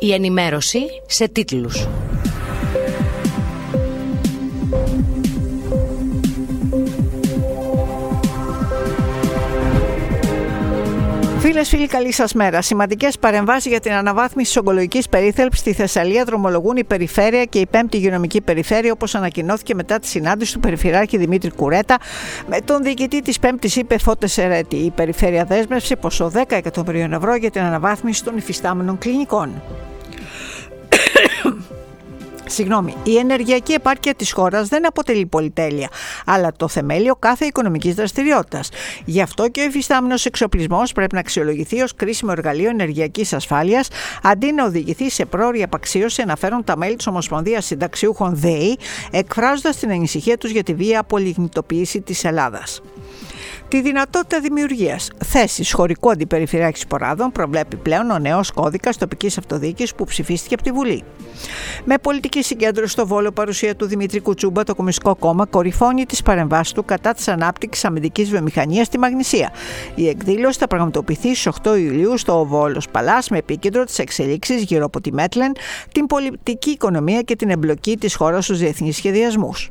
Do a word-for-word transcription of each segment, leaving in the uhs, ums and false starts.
Η ενημέρωση σε τίτλους. Φίλες, φίλοι, καλή σας μέρα. Σημαντικές παρεμβάσεις για την αναβάθμιση της ογκολογικής περίθαλψης στη Θεσσαλία δρομολογούν η Περιφέρεια και η Πέμπτη Υγειονομική Περιφέρεια, όπως ανακοινώθηκε μετά τη συνάντηση του Περιφερειάρχη Δημήτρη Κουρέτα με τον διοικητή της Πέμπτης ΥΠΕ Φώτη Σερέτη. Η Περιφέρεια δέσμευσε ποσό δέκα εκατομμυρίων ευρώ για την αναβάθμιση των υφιστάμενων κλινικών. Συγγνώμη, η ενεργειακή επάρκεια της χώρας δεν αποτελεί πολυτέλεια, αλλά το θεμέλιο κάθε οικονομικής δραστηριότητας. Γι' αυτό και ο υφιστάμενος εξοπλισμός πρέπει να αξιολογηθεί ως κρίσιμο εργαλείο ενεργειακής ασφάλειας, αντί να οδηγηθεί σε πρόωρη απαξίωση, αναφέρουν τα μέλη της Ομοσπονδίας Συνταξιούχων ΔΕΗ, εκφράζοντας την ανησυχία τους για τη βία απολιγνητοποίηση της Ελλάδας. Τη δυνατότητα δημιουργίας θέσης χωρικού αντιπεριφερειάρχη Σποράδων προβλέπει πλέον ο νέος κώδικας τοπικής αυτοδιοίκησης που ψηφίστηκε από τη Βουλή. Με πολιτική συγκέντρωση στο Βόλο, παρουσία του Δημήτρη Κουτσούμπα, το Κομμουνιστικό Κόμμα κορυφώνει τις παρεμβάσεις του κατά της ανάπτυξης αμυντικής βιομηχανίας στη Μαγνησία. Η εκδήλωση θα πραγματοποιηθεί στις οκτώ Ιουλίου στο Βόλος Παλάς με επίκεντρο τις εξελίξεις γύρω από τη Μέτλεν, την πολιτική οικονομία και την εμπλοκή της χώρας στους διεθνείς σχεδιασμούς.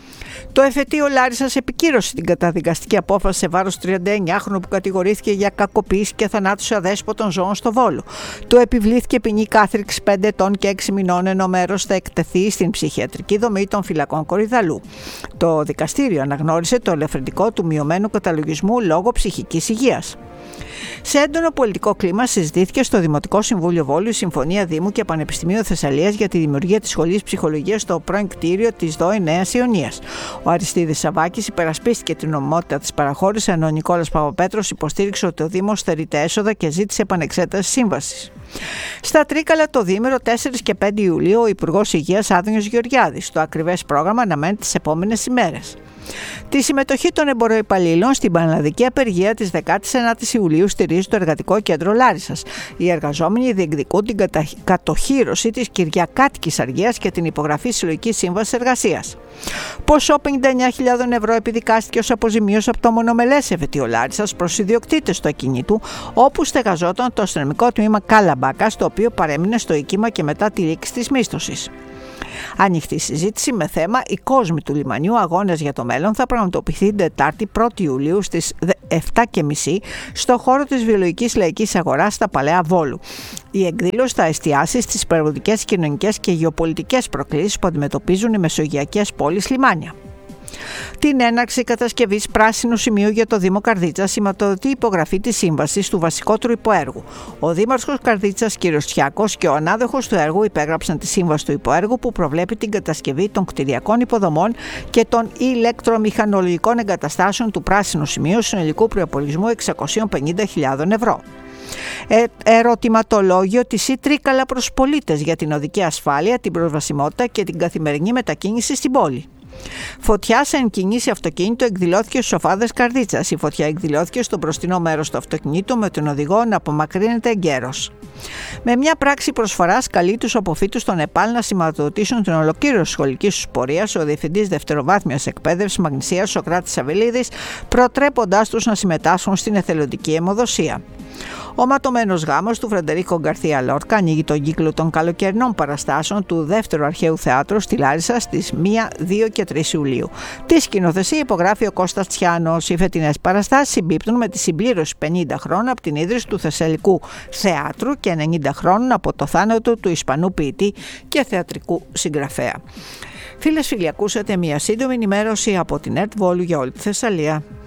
Το εφετείο Λάρισσας επικύρωσε την καταδικαστική απόφαση σε βάρος τριάντα εννιάχρονου που κατηγορήθηκε για κακοποίηση και θανάτωση αδέσποτων ζώων στο Βόλο. Του επιβλήθηκε ποινή κάθριξη πέντε ετών και έξι μηνών, ενώ μέρος θα εκτεθεί στην ψυχιατρική δομή των φυλακών Κορυδαλού. Το δικαστήριο αναγνώρισε το ελαφρυντικό του μειωμένου καταλογισμού λόγω ψυχικής υγείας. Σε έντονο πολιτικό κλίμα συζητήθηκε στο Δημοτικό Συμβούλιο Βόλου η Συμφωνία Δήμου και Πανεπιστημίου Θεσσαλίας για τη δημιουργία της Σχολής Ψυχολογίας στο πρώην κτίριο της ΔΟΕ Νέας Ιωνίας. Ο Αριστίδης Σαββάκης υπερασπίστηκε την νομιμότητα της παραχώρησης, ενώ ο Νικόλας Παπαπέτρος υποστήριξε ότι ο Δήμος στερείται έσοδα και ζήτησε επανεξέταση σύμβασης. Στα Τρίκαλα το διήμερο τέσσερα και πέντε Ιουλίου ο Υπουργός Υγείας Άδωνιος Γεωργιάδης. Το ακριβές πρόγραμμα αναμένεται τις επόμενες ημέρες. Τη συμμετοχή των εμποροϊπαλλήλων στην πανελλαδική απεργία της δεκάτης ενάτης Ιουλίου στηρίζει το Εργατικό Κέντρο Λάρισσας. Οι εργαζόμενοι διεκδικούν την κατα... κατοχύρωση της Κυριακάτικης Αργίας και την υπογραφή συλλογικής σύμβασης εργασίας. Ποσό πενήντα εννιά χιλιάδες ευρώ επιδικάστηκε ως αποζημίωση από το μονομελές εφετείο Λάρισσας προς ιδιοκτήτες του ακινήτου, όπου στεγαζόταν το αστυνομικό τμήμα Κάλαμπακα, το οποίο παρέμεινε στο οίκημα και μετά τη λήξη της μίσθωσης. Ανοιχτή συζήτηση με θέμα «Οι κόσμοι του λιμανιού αγώνες για το μέλλον» θα πραγματοποιηθεί την Τετάρτη πρώτη Ιουλίου στις επτά και μισή στο χώρο της Βιολογικής Λαϊκής Αγοράς στα Παλαιά Βόλου. Η εκδήλωση θα εστιάσει στις περιβαλλοντικές, κοινωνικές και γεωπολιτικές προκλήσεις που αντιμετωπίζουν οι μεσογειακές πόλεις λιμάνια. Την έναρξη κατασκευής πράσινου σημείου για το Δήμο Καρδίτσας σηματοδοτεί η υπογραφή της σύμβασης του βασικότερου υποέργου. Ο Δήμαρχος Καρδίτσας κ. Τσιάκος και ο ανάδοχος του έργου υπέγραψαν τη σύμβαση του υποέργου που προβλέπει την κατασκευή των κτηριακών υποδομών και των ηλεκτρομηχανολογικών εγκαταστάσεων του πράσινου σημείου συνολικού προϋπολογισμού εξακόσιες πενήντα χιλιάδες ευρώ. Ε, ερωτηματολόγιο της ΙΤ Τρίκαλα προς πολίτες για την οδική ασφάλεια, την προσβασιμότητα και την καθημερινή μετακίνηση στην πόλη. Φωτιά σε εγκινήσει αυτοκίνητο εκδηλώθηκε στους Σοφάδες Καρδίτσας. Η φωτιά εκδηλώθηκε στο μπροστινό μέρος του αυτοκινήτου με τον οδηγό να απομακρύνεται εγκαίρος. Με μια πράξη προσφοράς καλεί τους αποφύτους των ΕΠΑΛ να σηματοδοτήσουν την ολοκλήρωση σχολικής τους πορείας ο Διευθυντής Δευτεροβάθμιας Εκπαίδευσης Μαγνησίας Σοκράτης Αβελίδης, προτρέποντάς τους να συμμετάσχουν στην εθελοντική αιμοδοσία. Ο ματωμένος γάμος του Φρεντερίκο Γκαρθία Λόρκα ανοίγει τον κύκλο των καλοκαιρινών παραστάσεων του Δεύτερου Αρχαίου Θεάτρου στη Λάρισα στις πρώτη, δύο και τρεις Ιουλίου. Τη σκηνοθεσία υπογράφει ο Κώστας Τσιάνος. Οι φετινές παραστάσεις συμπίπτουν με τη συμπλήρωση πενήντα χρόνων από την ίδρυση του Θεσσαλικού Θεάτρου και ενενήντα χρόνων από το θάνατο του Ισπανού ποιητή και θεατρικού συγγραφέα. Φίλες, φίλοι, ακούσατε μια σύντομη ενημέρωση από την ΕΡΤ Βόλου για όλη τη Θεσσαλία.